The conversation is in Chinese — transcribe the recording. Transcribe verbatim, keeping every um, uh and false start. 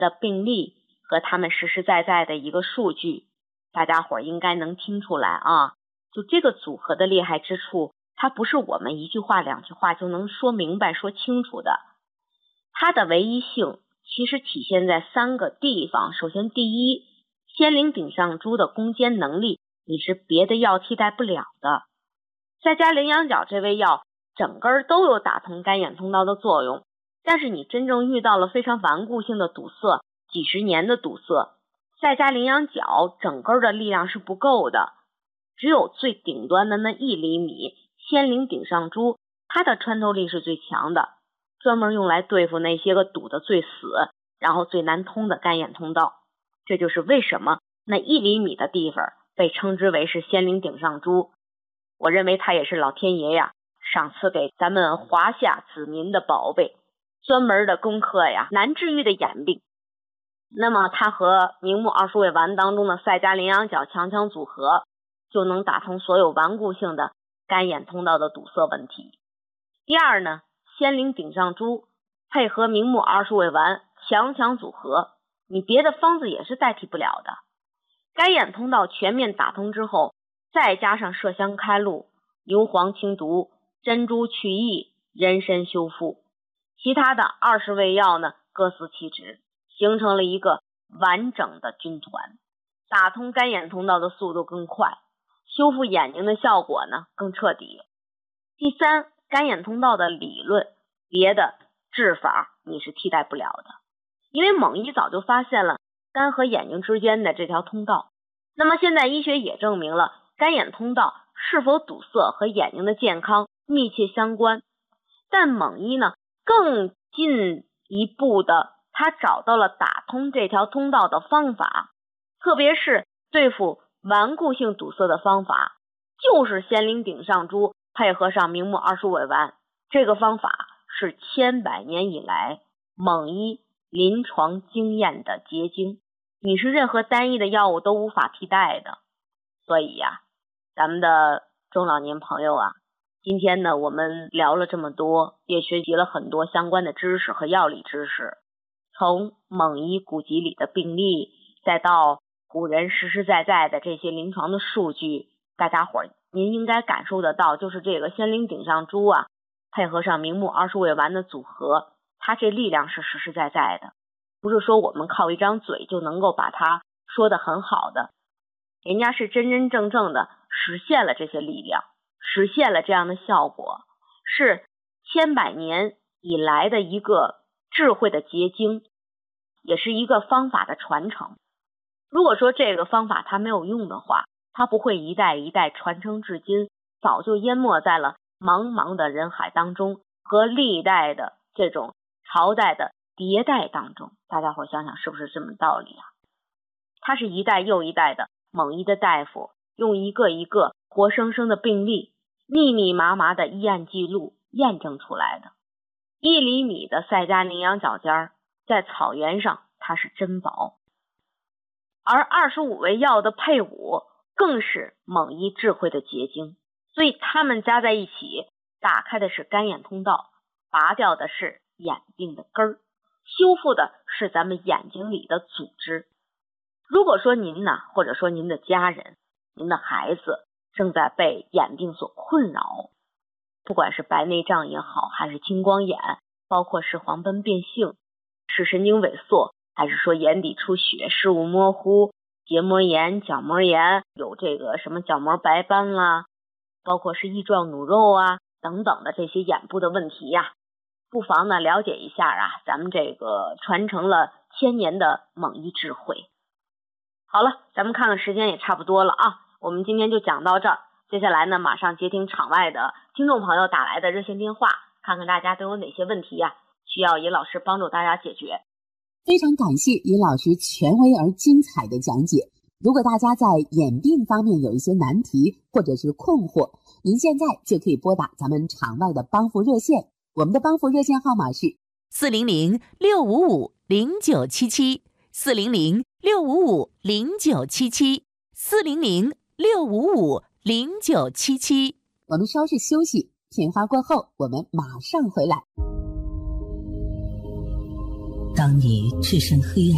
的病例和他们实实在在的一个数据，大家伙应该能听出来啊。就这个组合的厉害之处，它不是我们一句话两句话就能说明白说清楚的，它的唯一性其实体现在三个地方。首先，第一，仙灵顶上珠的攻坚能力你是别的药替代不了的。再加羚羊角这味药整根都有打通肝眼通道的作用，但是你真正遇到了非常顽固性的堵塞，几十年的堵塞，再加羚羊角整根的力量是不够的，只有最顶端的那一厘米仙灵顶上珠，它的穿透力是最强的，专门用来对付那些个堵得最死然后最难通的肝眼通道。这就是为什么那一厘米的地方被称之为是仙灵顶上珠。我认为它也是老天爷呀赏赐给咱们华夏子民的宝贝，专门的攻克呀难治愈的眼病。那么它和明目二十味丸当中的赛加羚羊角强强组合，就能打通所有顽固性的肝眼通道的堵塞问题。第二呢，仙灵顶上珠配合明目二十味丸强强组合，你别的方子也是代替不了的。肝眼通道全面打通之后，再加上麝香开路、牛黄清毒、珍珠去疫、人参修复，其他的二十味药呢各司其职，形成了一个完整的军团，打通肝眼通道的速度更快，修复眼睛的效果呢更彻底。第三，肝眼通道的理论，别的治法你是替代不了的，因为蒙医早就发现了肝和眼睛之间的这条通道。那么现在医学也证明了肝眼通道是否堵塞和眼睛的健康密切相关。但蒙医呢更进一步的，他找到了打通这条通道的方法，特别是对付顽固性堵塞的方法，就是仙灵顶上珠配合上明目二十味丸。这个方法是千百年以来蒙医临床经验的结晶，你是任何单一的药物都无法替代的。所以呀，咱们的中老年朋友啊，今天呢我们聊了这么多，也学习了很多相关的知识和药理知识，从蒙医古籍里的病例，再到古人实实在在的这些临床的数据，大家伙您应该感受得到，就是这个仙灵顶上珠啊，配合上明目二十味丸的组合，它这力量是实实在在的，不是说我们靠一张嘴就能够把它说得很好的，人家是真真正正的实现了这些力量，实现了这样的效果，是千百年以来的一个智慧的结晶，也是一个方法的传承。如果说这个方法它没有用的话，它不会一代一代传承至今，早就淹没在了茫茫的人海当中和历代的这种朝代的迭代当中。大家伙想想是不是这么道理啊？它是一代又一代的蒙医的大夫，用一个一个活生生的病例，密密麻麻的医案记录验证出来的。一厘米的赛加羚羊角尖儿，在草原上它是珍宝，而二十五味药的配伍更是蒙医智慧的结晶。所以它们加在一起，打开的是肝眼通道，拔掉的是眼病的根儿，修复的是咱们眼睛里的组织。如果说您呢，或者说您的家人、您的孩子正在被眼病所困扰，不管是白内障也好，还是青光眼，包括是黄斑变性、视神经萎缩，还是说眼底出血、视物模糊、结膜炎、角膜炎，有这个什么角膜白斑啦，包括是翼状弩肉啊等等的这些眼部的问题呀，不妨呢了解一下啊，咱们这个传承了千年的蒙医智慧。好了，咱们看看时间也差不多了啊，我们今天就讲到这儿。接下来呢，马上接听场外的听众朋友打来的热线电话，看看大家都有哪些问题呀、啊，需要尹老师帮助大家解决。 非常感谢尹老师权威而精彩的讲解。如果大家在眼病方面有一些难题或者是困惑，您现在就可以拨打咱们场外的帮扶热线，我们的帮扶热线号码是四零零六五五零九七七，四零零六五五零九七七，四零零六五五零九七七。 我们稍事休息，片花过后，我们马上回来。 当你置身黑暗